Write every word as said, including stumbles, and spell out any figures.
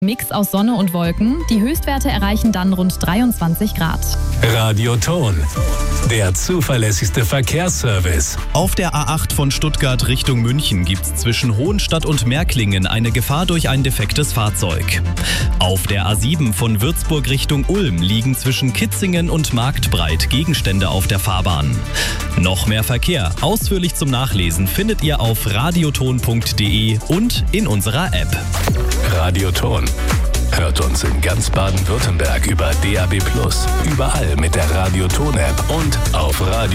Mix aus Sonne und Wolken. Die Höchstwerte erreichen dann rund dreiundzwanzig Grad. Radioton, der zuverlässigste Verkehrsservice. Auf der A acht von Stuttgart Richtung München gibt es zwischen Hohenstadt und Märklingen eine Gefahr durch ein defektes Fahrzeug. Auf der A sieben von Würzburg Richtung Ulm liegen zwischen Kitzingen und Marktbreit Gegenstände auf der Fahrbahn. Noch mehr Verkehr, ausführlich zum Nachlesen, findet ihr auf radioton punkt de und in unserer App. Radioton. Hört uns in ganz Baden-Württemberg über D A B plus, überall mit der Radioton-App und auf Radio